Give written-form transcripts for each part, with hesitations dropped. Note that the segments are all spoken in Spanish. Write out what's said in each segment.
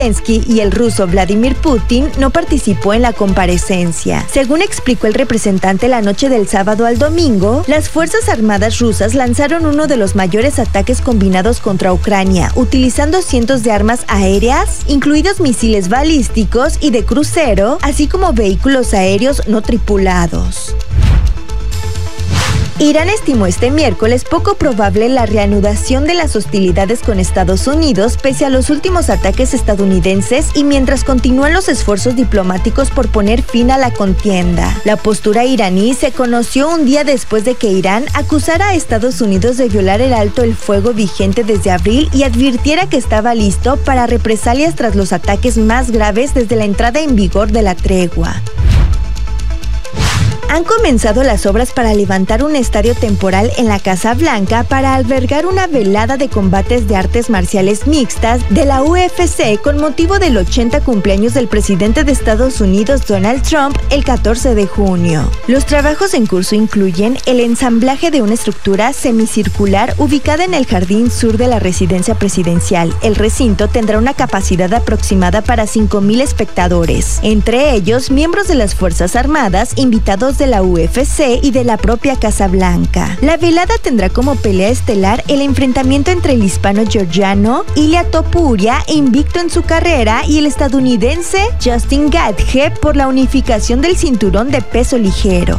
Zelensky y el ruso Vladimir Putin no participó en la comparecencia. Según explicó el representante, la noche del sábado al domingo, las Fuerzas Armadas rusas lanzaron uno de los mayores ataques combinados contra Ucrania, utilizando cientos de armas aéreas, incluidos misiles balísticos y de crucero, así como vehículos aéreos no tripulados. Irán estimó este miércoles poco probable la reanudación de las hostilidades con Estados Unidos pese a los últimos ataques estadounidenses y mientras continúan los esfuerzos diplomáticos por poner fin a la contienda. La postura iraní se conoció un día después de que Irán acusara a Estados Unidos de violar el alto el fuego vigente desde abril y advirtiera que estaba listo para represalias tras los ataques más graves desde la entrada en vigor de la tregua. Han comenzado las obras para levantar un estadio temporal en la Casa Blanca para albergar una velada de combates de artes marciales mixtas de la UFC con motivo del 80 cumpleaños del presidente de Estados Unidos, Donald Trump, el 14 de junio. Los trabajos en curso incluyen el ensamblaje de una estructura semicircular ubicada en el jardín sur de la residencia presidencial. El recinto tendrá una capacidad aproximada para 5,000 espectadores, entre ellos miembros de las Fuerzas Armadas, invitados de la UFC y de la propia Casa Blanca. La velada tendrá como pelea estelar el enfrentamiento entre el hispano-georgiano Ilia Topuria, invicto en su carrera, y el estadounidense Justin Gaethje por la unificación del cinturón de peso ligero.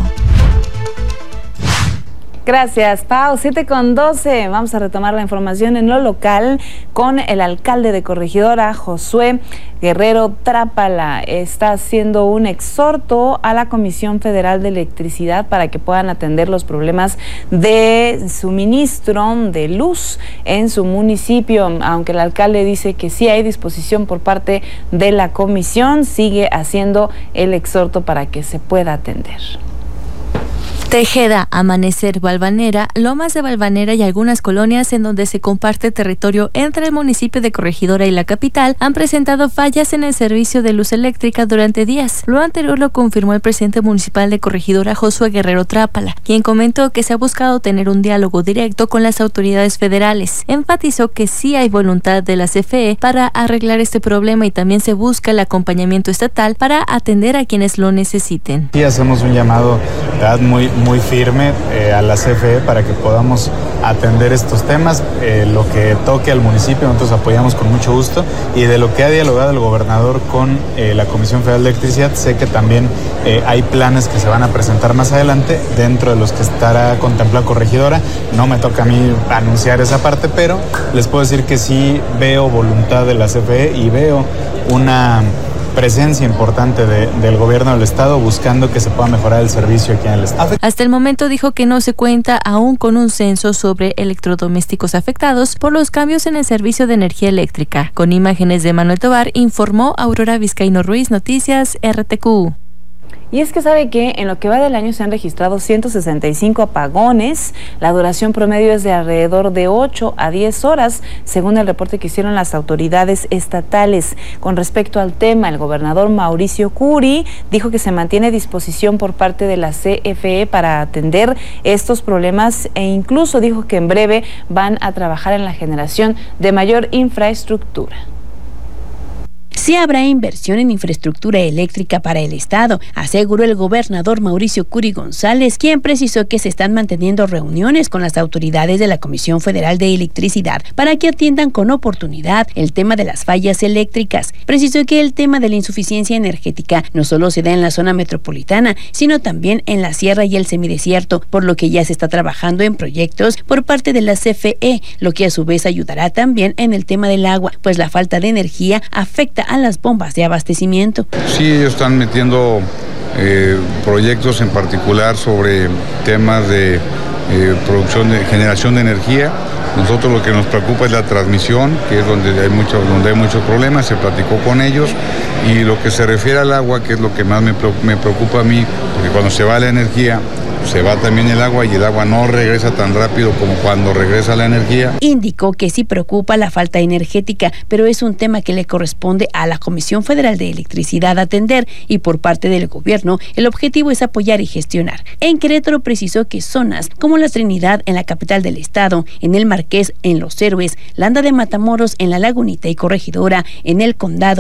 Gracias, Pau. 7:12. Vamos a retomar la información en lo local con el alcalde de Corregidora, Josué Guerrero Trápala. Está haciendo un exhorto a la Comisión Federal de Electricidad para que puedan atender los problemas de suministro de luz en su municipio. Aunque el alcalde dice que sí hay disposición por parte de la comisión, sigue haciendo el exhorto para que se pueda atender. Tejeda, Amanecer, Valvanera, Lomas de Valvanera y algunas colonias en donde se comparte territorio entre el municipio de Corregidora y la capital han presentado fallas en el servicio de luz eléctrica durante días. Lo anterior lo confirmó el presidente municipal de Corregidora, Josué Guerrero Trápala, quien comentó que se ha buscado tener un diálogo directo con las autoridades federales. Enfatizó que sí hay voluntad de la CFE para arreglar este problema y también se busca el acompañamiento estatal para atender a quienes lo necesiten. Sí, hacemos un llamado muy firme a la CFE para que podamos atender estos temas. Lo que toque al municipio nosotros apoyamos con mucho gusto, y de lo que ha dialogado el gobernador con la Comisión Federal de Electricidad, sé que también hay planes que se van a presentar más adelante dentro de los que estará contemplado Corregidora. No me toca a mí anunciar esa parte, pero les puedo decir que sí veo voluntad de la CFE y veo una presencia importante del gobierno del estado buscando que se pueda mejorar el servicio aquí en el estado. Hasta el momento dijo que no se cuenta aún con un censo sobre electrodomésticos afectados por los cambios en el servicio de energía eléctrica. Con imágenes de Manuel Tobar, informó Aurora Vizcaíno Ruiz, Noticias RTQ. Y es que sabe que en lo que va del año se han registrado 165 apagones. La duración promedio es de alrededor de 8 a 10 horas, según el reporte que hicieron las autoridades estatales. Con respecto al tema, el gobernador Mauricio Curi dijo que se mantiene disposición por parte de la CFE para atender estos problemas e incluso dijo que en breve van a trabajar en la generación de mayor infraestructura. Sí habrá inversión en infraestructura eléctrica para el Estado, aseguró el gobernador Mauricio Curi González, quien precisó que se están manteniendo reuniones con las autoridades de la Comisión Federal de Electricidad para que atiendan con oportunidad el tema de las fallas eléctricas. Precisó que el tema de la insuficiencia energética no solo se da en la zona metropolitana, sino también en la sierra y el semidesierto, por lo que ya se está trabajando en proyectos por parte de la CFE, lo que a su vez ayudará también en el tema del agua, pues la falta de energía afecta a las bombas de abastecimiento. Sí, ellos están metiendo proyectos en particular sobre temas de producción, de generación de energía. Nosotros lo que nos preocupa es la transmisión, que es donde hay muchos problemas. Se platicó con ellos, y lo que se refiere al agua, que es lo que más me preocupa a mí, porque cuando se va la energía se va también el agua y el agua no regresa tan rápido como cuando regresa la energía. Indicó que sí preocupa la falta energética, pero es un tema que le corresponde a la Comisión Federal de Electricidad atender y por parte del gobierno el objetivo es apoyar y gestionar. En Querétaro precisó que zonas como la Trinidad en la capital del estado, en el Marqués, en Los Héroes, Landa de Matamoros, en la Lagunita y Corregidora, en el Condado